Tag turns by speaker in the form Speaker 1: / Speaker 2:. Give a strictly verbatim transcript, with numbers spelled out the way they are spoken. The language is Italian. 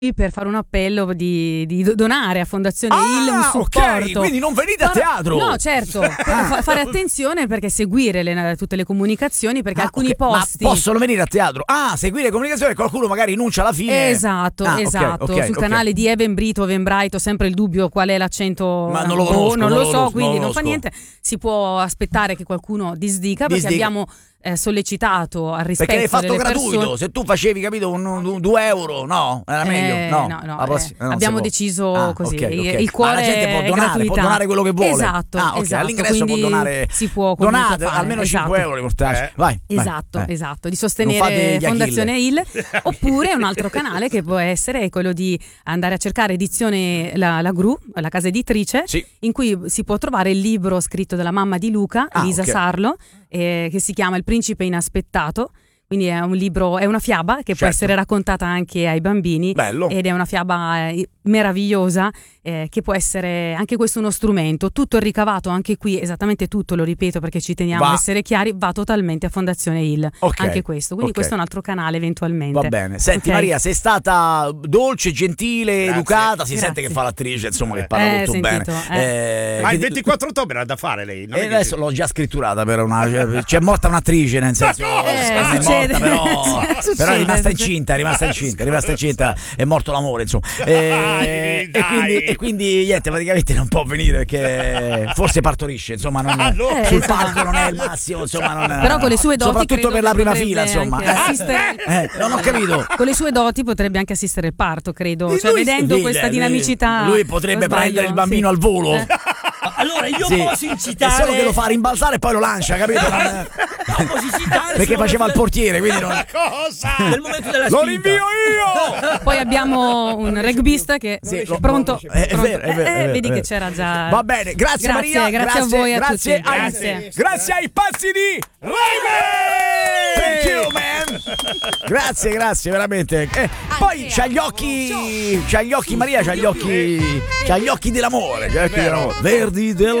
Speaker 1: per fare un appello di, di donare a Fondazione
Speaker 2: ah,
Speaker 1: Il un supporto.
Speaker 2: Ok, quindi non venite a teatro.
Speaker 1: No, certo, fa- fare attenzione perché seguire le, tutte le comunicazioni, perché
Speaker 2: ah,
Speaker 1: alcuni
Speaker 2: okay.
Speaker 1: posti
Speaker 2: Ma possono venire a teatro. Ah, seguire le comunicazioni, qualcuno magari rinuncia alla fine.
Speaker 1: Esatto,
Speaker 2: ah,
Speaker 1: esatto.
Speaker 2: Okay, okay,
Speaker 1: Sul
Speaker 2: okay.
Speaker 1: canale di Even Brito, Even Bright, ho sempre il dubbio qual è l'accento.
Speaker 2: Ma non lo
Speaker 1: boh,
Speaker 2: conosco,
Speaker 1: non
Speaker 2: non
Speaker 1: lo
Speaker 2: lo
Speaker 1: so,
Speaker 2: conosco,
Speaker 1: quindi
Speaker 2: non
Speaker 1: non,
Speaker 2: lo
Speaker 1: fa
Speaker 2: conosco.
Speaker 1: niente. Si può aspettare che qualcuno disdica, perché
Speaker 2: Disdica.
Speaker 1: abbiamo eh, sollecitato al rispetto
Speaker 2: Perché l'hai fatto
Speaker 1: delle
Speaker 2: gratuito,
Speaker 1: persone.
Speaker 2: se tu facevi, capito, un, un, un due euro, no? Era meglio?
Speaker 1: Eh,
Speaker 2: no,
Speaker 1: no, no,
Speaker 2: La prossima-
Speaker 1: eh,
Speaker 2: no,
Speaker 1: abbiamo
Speaker 2: si può.
Speaker 1: deciso
Speaker 2: Ah,
Speaker 1: così.
Speaker 2: ok, ok.
Speaker 1: Il cuore
Speaker 2: Ma la gente può
Speaker 1: è
Speaker 2: donare,
Speaker 1: gratuità.
Speaker 2: può donare quello che vuole.
Speaker 1: Esatto,
Speaker 2: ah, ok,
Speaker 1: esatto.
Speaker 2: all'ingresso può
Speaker 1: Quindi
Speaker 2: donare.
Speaker 1: si può comunque
Speaker 2: Donate
Speaker 1: fare,
Speaker 2: almeno
Speaker 1: esatto.
Speaker 2: cinque euro di portaggio.
Speaker 3: Eh.
Speaker 2: Vai, vai.
Speaker 1: Esatto,
Speaker 2: Eh.
Speaker 1: esatto, di
Speaker 2: Non fate
Speaker 1: sostenere
Speaker 2: gli
Speaker 1: Fondazione
Speaker 2: Achille.
Speaker 1: Il. Oppure un altro canale che può essere quello di andare a cercare edizione la, la Gru, la casa editrice,
Speaker 2: Sì.
Speaker 1: in cui si può trovare il libro scritto dalla mamma di Luca,
Speaker 2: Ah,
Speaker 1: Lisa
Speaker 2: ok.
Speaker 1: Sarlo, eh, che si chiama Il principe inaspettato. Quindi è un libro, è una fiaba che può
Speaker 2: Certo.
Speaker 1: essere raccontata anche ai bambini.
Speaker 2: Bello.
Speaker 1: Ed è una fiaba eh, meravigliosa, eh, che può essere anche questo uno strumento. Tutto il ricavato, anche qui, esattamente tutto, lo ripeto perché ci teniamo
Speaker 2: Va.
Speaker 1: a essere chiari, va totalmente a Fondazione Il.
Speaker 2: Ok.
Speaker 1: Anche questo. Quindi
Speaker 2: Ok.
Speaker 1: questo è un altro canale eventualmente.
Speaker 2: Va bene. Senti
Speaker 1: Ok.
Speaker 2: Maria, sei stata dolce, gentile,
Speaker 3: Grazie.
Speaker 2: educata, si
Speaker 1: Grazie.
Speaker 2: sente che fa l'attrice, insomma, che parla
Speaker 1: Eh,
Speaker 2: molto
Speaker 1: sentito,
Speaker 2: bene.
Speaker 1: eh.
Speaker 2: Eh,
Speaker 3: Ma il
Speaker 2: che-
Speaker 3: ventiquattro ottobre ha da fare lei. non
Speaker 2: E
Speaker 3: è che-
Speaker 2: adesso l'ho già scritturata per una. C'è cioè, morta un'attrice, nel senso.
Speaker 3: Ma cosa?
Speaker 2: è
Speaker 1: Eh,
Speaker 2: morta,
Speaker 1: succede.
Speaker 2: però,
Speaker 1: Succede,
Speaker 2: però è rimasta
Speaker 1: succede.
Speaker 2: incinta, è rimasta incinta, è rimasta incinta, è morto l'amore, insomma. E,
Speaker 3: Dai,
Speaker 2: e,
Speaker 3: dai.
Speaker 2: quindi, e quindi niente, praticamente non può venire perché forse partorisce, insomma, non,
Speaker 3: Ah, no.
Speaker 1: Eh,
Speaker 2: sul
Speaker 1: insomma.
Speaker 2: palco non è il massimo, insomma, non,
Speaker 1: Però con le sue doti
Speaker 2: soprattutto
Speaker 1: credo
Speaker 2: per la
Speaker 1: che
Speaker 2: prima
Speaker 1: potrebbe
Speaker 2: fila, insomma.
Speaker 1: anche assistere-
Speaker 2: Eh, non ho capito.
Speaker 1: Con le sue doti potrebbe anche assistere il parto, credo.
Speaker 2: E
Speaker 1: Cioè,
Speaker 2: lui-
Speaker 1: vedendo
Speaker 2: lui-
Speaker 1: questa
Speaker 2: lui-
Speaker 1: dinamicità.
Speaker 2: Lui potrebbe
Speaker 1: o sbaglio?
Speaker 2: prendere il bambino
Speaker 1: Sì.
Speaker 2: al volo.
Speaker 1: Eh.
Speaker 4: Allora io
Speaker 2: Sì.
Speaker 4: posso incitare.
Speaker 2: È solo che lo fa rimbalzare e poi lo lancia, capito? Non-
Speaker 4: No, posso incitare
Speaker 2: Perché
Speaker 4: sul
Speaker 2: faceva il
Speaker 4: momento
Speaker 2: portiere, quindi non.
Speaker 3: Ma cosa?
Speaker 4: del- Nel momento della
Speaker 2: Lo
Speaker 4: spinta.
Speaker 2: rinvio io!
Speaker 1: Poi abbiamo un rugbista che
Speaker 2: Sì,
Speaker 1: è
Speaker 2: lo-
Speaker 1: pronto.
Speaker 2: è- è
Speaker 1: pronto.
Speaker 2: vero, è vero,
Speaker 1: Eh,
Speaker 2: è vero,
Speaker 1: vedi
Speaker 2: è
Speaker 1: che
Speaker 2: vero.
Speaker 1: c'era già.
Speaker 2: Va bene, grazie,
Speaker 1: Grazie,
Speaker 2: Maria,
Speaker 1: grazie a voi, a
Speaker 2: grazie
Speaker 1: tutti.
Speaker 2: ai,
Speaker 1: Grazie.
Speaker 2: grazie ai pazzi di Raven! Thank you, man! Grazie, grazie, veramente. Eh, poi c'ha gli occhi, c'ha gli occhi, Maria, c'ha gli occhi, c'ha gli occhi dell'amore, c'ha gli occhi dell'amore. Verdi della